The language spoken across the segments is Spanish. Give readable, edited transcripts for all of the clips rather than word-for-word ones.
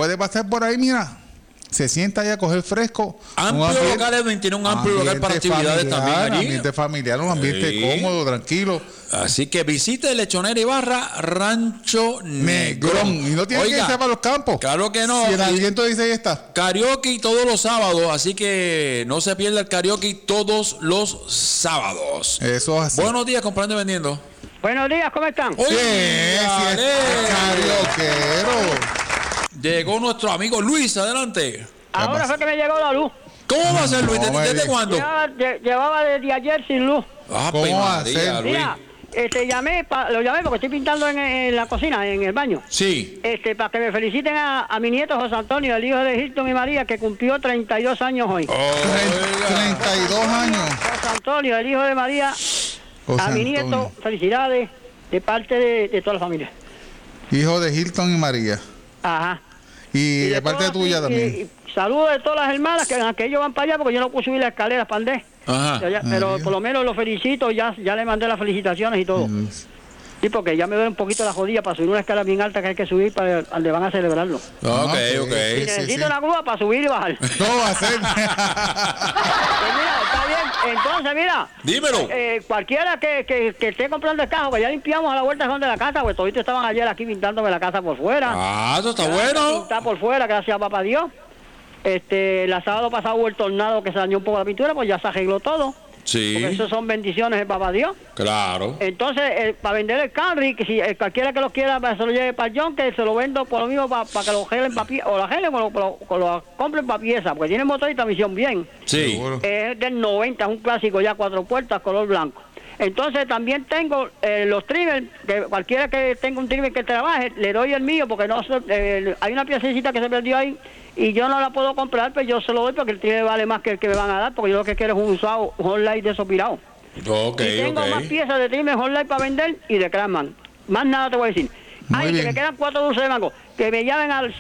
puede pasar por ahí, mira. Se sienta ahí a coger fresco. Amplio local, Edwin, tiene un amplio local para actividades también allí. Un ambiente familiar, un ambiente cómodo, tranquilo. Así que visite Lechonera Ibarra, Rancho Negrón. Y no tiene que irse para los campos. Claro que no. Si el aliento dice ahí está. Karaoke todos los sábados, así que no se pierda el karaoke todos los sábados. Eso es así. Buenos días, comprando y vendiendo. Buenos días, ¿cómo están? Sí, es karaoquero. Llegó nuestro amigo Luis, adelante. Ahora fue que me llegó la luz. ¿Cómo va a ser, Luis? ¿Desde cuándo? Llevaba desde ayer sin luz. ¿Cómo va a ser, Luis? Mira, lo llamé porque estoy pintando en la cocina, en el baño. Sí. Para que me feliciten a mi nieto José Antonio, el hijo de Hilton y María, que cumplió 32 años hoy. 32 años. José Antonio, el hijo de María, a mi nieto, felicidades de parte de toda la familia. Hijo de Hilton y María. Ajá. Y de parte tuya también. Y saludos de todas las hermanas que ellos van para allá porque yo no puedo subir las escaleras para andar. Ajá. Pero por lo menos los felicito, ya le mandé las felicitaciones y todo. Sí, porque ya me duele un poquito la jodilla para subir una escala bien alta que hay que subir para donde van a celebrarlo. Ok. Y necesito una grúa para subir y bajar. No va a ser. Pues mira, está bien. Entonces, mira. Dímelo. Cualquiera que esté comprando el carro, que ya limpiamos a la vuelta de la casa, pues toditos estaban ayer aquí pintándome la casa por fuera. Eso está bueno. Está por fuera, gracias a papá Dios. El sábado pasado hubo el tornado que se dañó un poco la pintura, pues ya se arregló todo. Sí. Porque eso son bendiciones de papá Dios. Claro. Entonces, para vender el Camry, que si cualquiera que lo quiera, se lo lleve para John, que se lo vendo por lo mismo para que lo gelen para pieza, o lo gelen o lo compren para pieza, porque tiene motor y transmisión bien. Sí. Es del 90, es un clásico ya, 4 puertas, color blanco. Entonces también tengo los trimmers, que cualquiera que tenga un trimmer que trabaje, le doy el mío, porque no hay una piececita que se perdió ahí y yo no la puedo comprar, pero yo se lo doy porque el trimmer vale más que el que me van a dar, porque yo lo que quiero es un usado, un Hotline de esos pirados. Y tengo más piezas de trimmer Hotline para vender y de Craftsman. Más nada te voy a decir. Que me quedan 4 dulces de mango. Que me llamen al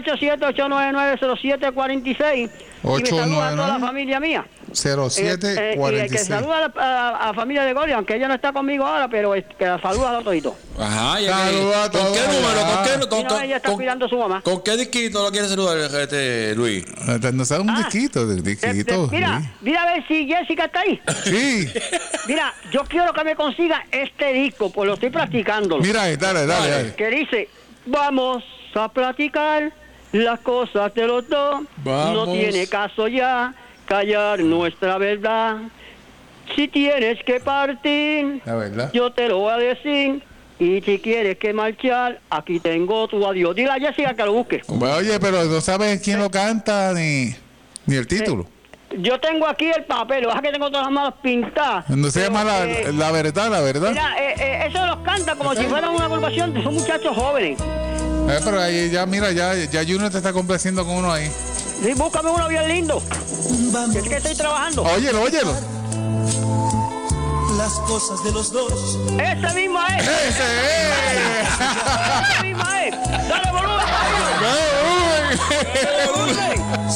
787-899-0746 y me saluda a toda la familia mía. 0746. Que saluda a la familia de Golian, aunque ella no está conmigo ahora, pero que la saluda a todito. Ajá. Saluda a ¿Con qué número? No, ella está cuidando a su mamá. ¿Con qué disquito lo quiere saludar Luis? No sabe un disquito. Mira a ver si Jessica está ahí. Sí. Mira, yo quiero que me consiga este disco, pues lo estoy practicando. Mira, dale. Que dice, vamos a platicar las cosas de los dos. Vamos. No tiene caso ya callar nuestra verdad. Si tienes que partir, La verdad. yo te lo voy a decir. Y si quieres que marchar, aquí tengo tu adiós. Dile a Jessica que lo busque. Oye, pero no sabes quién lo canta ni el título. Yo tengo aquí el papel, baja que tengo todas las manos pintadas. No se llama la verdad. Mira, eso los canta como si fueran una agrupación, son muchachos jóvenes. Pero ahí ya, mira, ya Junior te está complaciendo con uno ahí. Sí, búscame uno bien lindo. Que es que estoy trabajando. Óyelo. Las cosas de los dos. Ese mismo es. ¡Ese es! Ese mismo es. Dale volumen. ¡Dale volumen! Dale volumen.